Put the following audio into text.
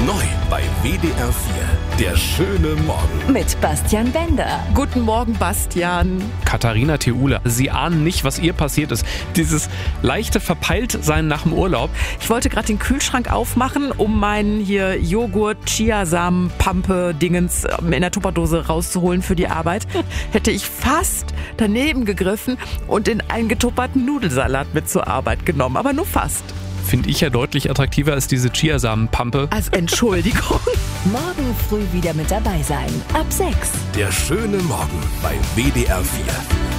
Neu bei WDR 4. Der schöne Morgen. Mit Bastian Bender. Guten Morgen, Bastian. Katharina Theule, Sie ahnen nicht, was ihr passiert ist. Dieses leichte Verpeiltsein nach dem Urlaub. Ich wollte gerade den Kühlschrank aufmachen, um meinen hier Joghurt, Chiasamen, Pampe, Dingens in der Tupperdose rauszuholen für die Arbeit. Hätte ich fast daneben gegriffen und in einen getupperten Nudelsalat mit zur Arbeit genommen, aber nur fast. Finde ich ja deutlich attraktiver als diese Chiasamenpampe. Also Entschuldigung. Morgen früh wieder mit dabei sein. Ab 6. Der schöne Morgen bei WDR 4.